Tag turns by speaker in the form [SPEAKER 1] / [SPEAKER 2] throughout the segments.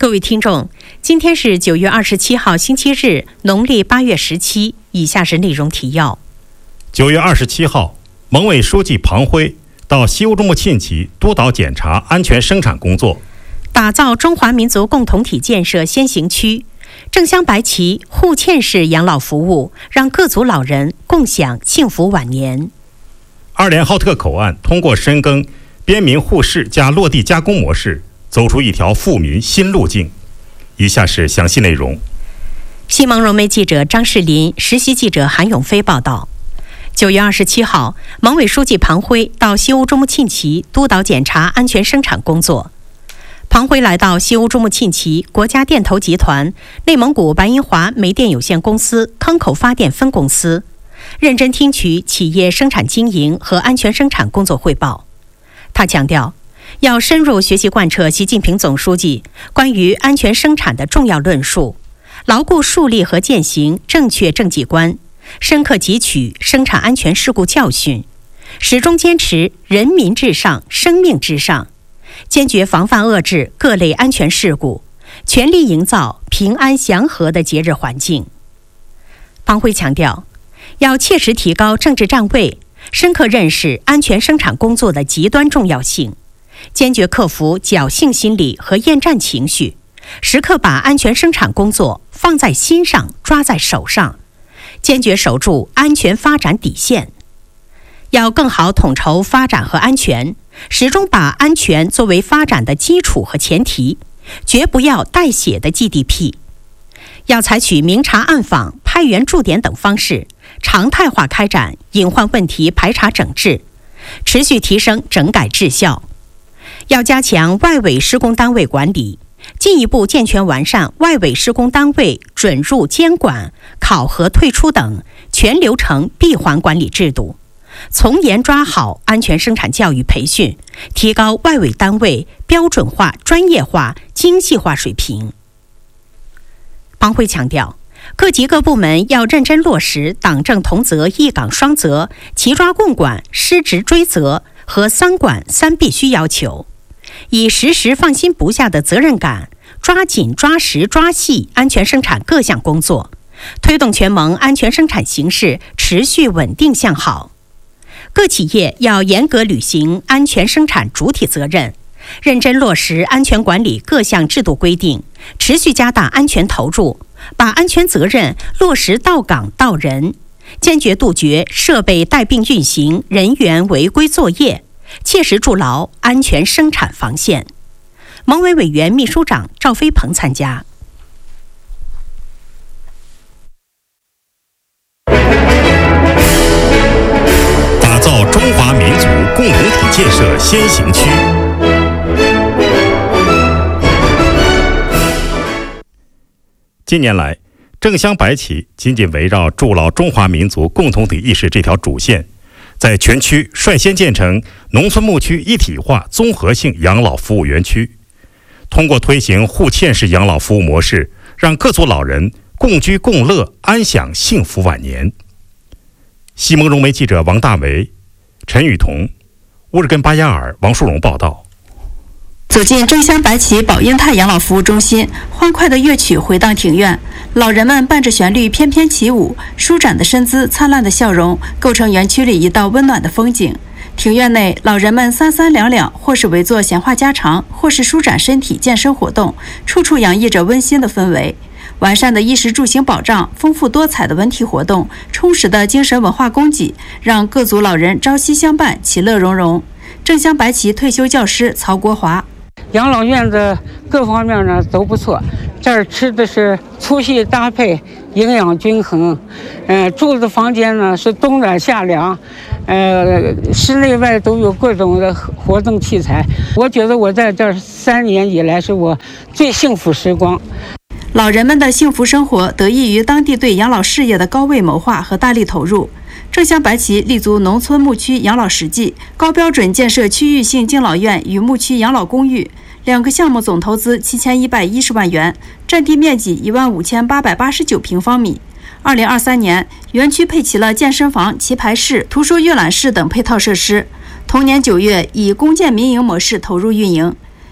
[SPEAKER 1] 各位听众，今天是9月27号星期日，农历8月17。以下是内容提要。
[SPEAKER 2] 9月27号，蒙委书记庞辉到西乌州木沁旗督导检查安全生产工作。
[SPEAKER 1] 打造中华民族共同体建设先行区，正镶白旗沪堑式养老服务，让各族老人共享幸福晚年。
[SPEAKER 2] 2连浩特口岸通过深耕边民互市加落地加工模式，走出一条富民新路径。以下是详细内容。
[SPEAKER 1] 西蒙融媒记者张世林、实习记者韩永飞报道。9月27号，蒙委书记庞辉到西乌州木沁旗督导检查安全生产工作。庞辉来到西乌州木沁旗国家电投集团内蒙古白银华煤电有限公司康口发电分公司，认真听取企业生产经营和安全生产工作汇报。他强调，要深入学习贯彻习近平总书记关于安全生产的重要论述，牢固树立和践行正确政绩观，深刻汲取生产安全事故教训，始终坚持人民至上、生命至上，坚决防范遏制各类安全事故，全力营造平安祥和的节日环境。庞辉强调，要切实提高政治站位，深刻认识安全生产工作的极端重要性，坚决克服侥幸心理和厌战情绪，时刻把安全生产工作放在心上、抓在手上，坚决守住安全发展底线。要更好统筹发展和安全，始终把安全作为发展的基础和前提，绝不要带血的 GDP。要采取明察暗访、派员驻点等方式，常态化开展隐患问题排查整治，持续提升整改质效。要加强外委施工单位管理，进一步健全完善外委施工单位准入监管、考核退出等全流程闭环管理制度，从严抓好安全生产教育培训，提高外委单位标准化、专业化、精细化水平。庞辉强调，各级各部门要认真落实党政同责、一岗双责、齐抓共管、失职追责和三管三必须要求，以时时放心不下的责任感，抓紧抓实抓细安全生产各项工作，推动全盟安全生产形势持续稳定向好。各企业要严格履行安全生产主体责任，认真落实安全管理各项制度规定，持续加大安全投入，把安全责任落实到岗到人，坚决杜绝设备带病运行、人员违规作业，切实筑牢安全生产防线。蒙委委员秘书长赵飞鹏参加。
[SPEAKER 2] 打造中华民族共同体建设先行区。近年来，正镶白旗紧紧围绕筑牢中华民族共同体意识这条主线，在全区率先建成农村牧区一体化综合性养老服务园区，通过推行沪堑式养老服务模式，让各族老人共居共乐，安享幸福晚年。西蒙融媒记者王大为、陈雨桐、乌日根巴亚尔、王淑荣报道。
[SPEAKER 3] 走进正镶白旗宝英泰养老服务中心，欢快的乐曲回荡庭院，老人们伴着旋律翩翩起舞，舒展的身姿、灿烂的笑容，构成园区里一道温暖的风景。庭院内，老人们三三两两，或是围坐闲话家常，或是舒展身体健身活动，处处洋溢着温馨的氛围。完善的衣食住行保障，丰富多彩的文体活动，充实的精神文化供给，让各族老人朝夕相伴，其乐融融。正镶白旗退休教师曹国华。
[SPEAKER 4] 养老院的各方面呢都不错，这儿吃的是粗细搭配，营养均衡。住的房间呢是冬暖夏凉，室内外都有各种的活动器材。我觉得我在这儿3年以来是我最幸福时光。
[SPEAKER 3] 老人们的幸福生活得益于当地对养老事业的高位谋划和大力投入。正镶白旗立足农村牧区养老实际，高标准建设区域性敬老院与牧区养老公寓，2个项目总投资7110万元，占地面积15889平方米。2023年，园区配齐了健身房、棋牌室、图书阅览室等配套设施。同年9月，以公建民营模式投入运营。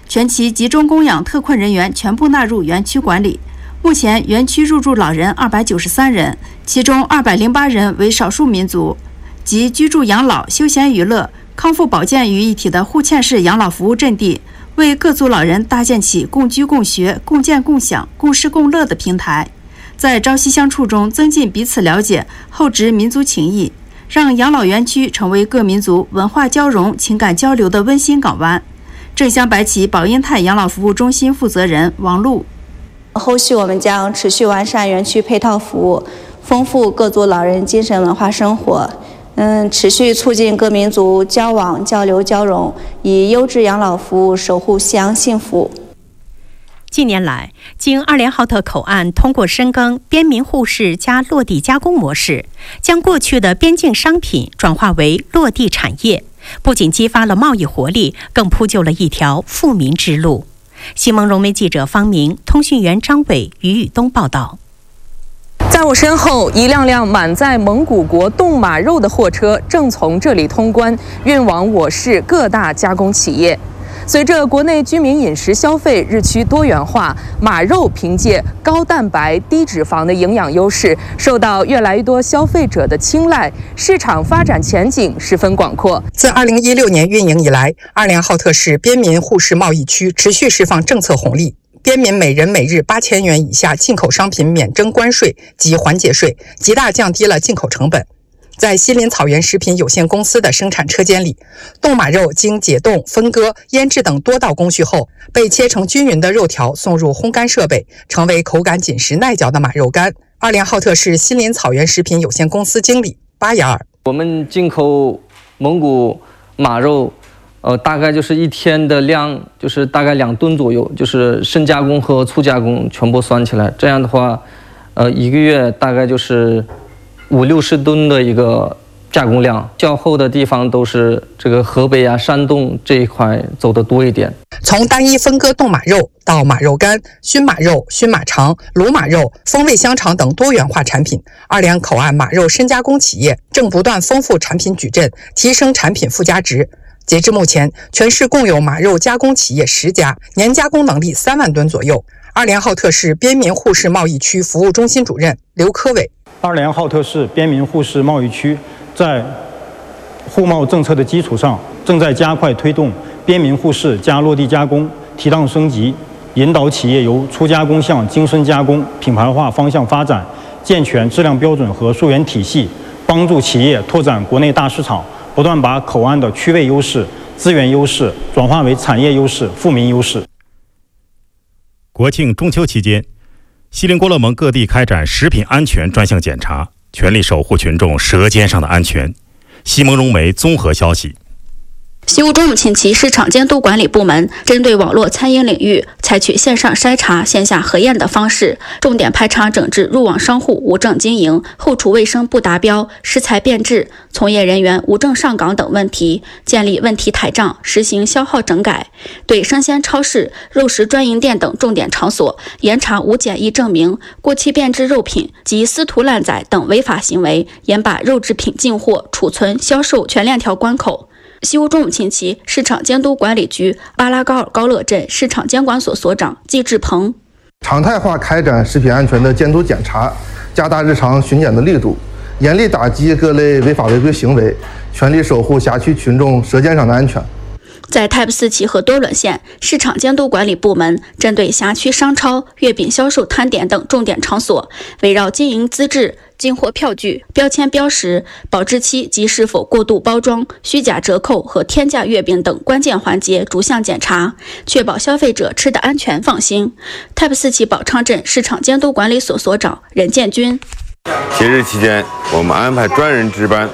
[SPEAKER 3] 全期集中供养特困人员全部纳入园区管理。目前园区入住老人293人，其中208人为少数民族，即居住养老、休闲娱乐、康复保健于一体的互嵌式养老服务阵地，为各族老人搭建起共居共学、共建共享、共事共乐的平台，在朝夕相处中增进彼此了解，厚植民族情谊，让养老园区成为各民族文化交融、情感交流的温馨港湾。正乡白旗宝英泰养老服务中心负责人王璐：
[SPEAKER 5] 后续我们将持续完善园区配套服务，丰富各族老人精神文化生活，持续促进各民族交往交流交融，以优质养老服务守护西洋幸福。
[SPEAKER 1] 近年来，经2连浩特口岸通过深耕边民互市加落地加工模式，将过去的边境商品转化为落地产业，不仅激发了贸易活力，更铺就了一条富民之路。新蒙融媒记者方明、通讯员张伟、于宇东报道。
[SPEAKER 6] 在我身后，一辆辆满载蒙古国冻马肉的货车正从这里通关，运往我市各大加工企业。随着国内居民饮食消费日趋多元化，马肉凭借高蛋白、低脂肪的营养优势，受到越来越多消费者的青睐，市场发展前景十分广阔。
[SPEAKER 7] 自2016年运营以来，2连浩特市边民互市贸易区持续释放政策红利，边民每人每日8000元以下进口商品免征关税及缓解税，极大降低了进口成本。在西林草原食品有限公司的生产车间里，冻马肉经解冻、分割、腌制等多道工序后，被切成均匀的肉条送入烘干设备，成为口感紧实耐嚼的马肉干。2连浩特市西林草原食品有限公司经理巴雅尔：
[SPEAKER 8] 我们进口蒙古马肉，大概就是一天的量，就是大概2吨左右，就是深加工和粗加工全部算起来，这样的话，一个月大概就是50-60吨的一个加工量。较后的地方都是这个河北啊、山东这一块走得多一点。
[SPEAKER 7] 从单一分割冻马肉到马肉干、熏马肉、熏马肠、卤马肉、风味香肠等多元化产品，2连口岸马肉深加工企业正不断丰富产品矩阵，提升产品附加值。截至目前，全市共有马肉加工企业10家，年加工能力3万吨左右。2连浩特市边民互市贸易区服务中心主任刘科伟
[SPEAKER 9] ：2连浩特市边民互市贸易区在互贸政策的基础上，正在加快推动边民互市加落地加工提档升级，引导企业由粗加工向精深加工、品牌化方向发展，健全质量标准和溯源体系，帮助企业拓展国内大市场，不断把口岸的区位优势、资源优势转化为产业优势、富民优势。
[SPEAKER 2] 国庆中秋期间，锡林郭勒盟各地开展食品安全专项检查，全力守护群众舌尖上的安全。西蒙融媒综合消息。
[SPEAKER 3] 西乌中午近期市场监督管理部门针对网络餐饮领域，采取线上筛查、线下核验的方式，重点排查整治入网商户无证经营、后厨卫生不达标、食材变质、从业人员无证上岗等问题，建立问题台账，实行消耗整改。对生鲜超市、肉食专营店等重点场所，严查无检疫证明、过期变质肉品及私屠滥宰等违法行为，严把肉制品进货、储存、销售全链条关口。西乌中午近期，市场监督管理局巴拉高尔高乐镇市场监管所所长季志鹏：
[SPEAKER 10] 常态化开展食品安全的监督检查，加大日常巡检的力度，严厉打击各类违法违规行为，全力守护辖区群众舌尖上的安全。
[SPEAKER 3] 在泰布斯旗和多伦县，市场监督管理部门针对辖区商超、月饼销售摊点等重点场所，围绕经营资质、进货票据、标签标识、保质期及是否过度包装、虚假折扣和天价月饼等关键环节逐项检查，确保消费者吃得安全放心。泰布斯旗宝昌镇市场监督管理所所长任建军：
[SPEAKER 11] 节日期间，我们安排专人值班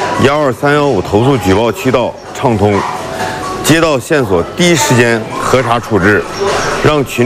[SPEAKER 11] ，12315投诉举报渠道畅通，接到线索第一时间核查处置，让群